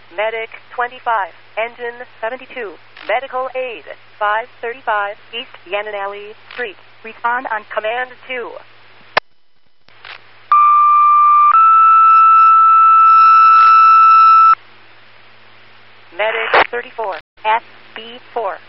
Medic 25, Engine 72, Medical Aid 535 East Yananali Street. Respond on Command 2. Medic 34, SB4,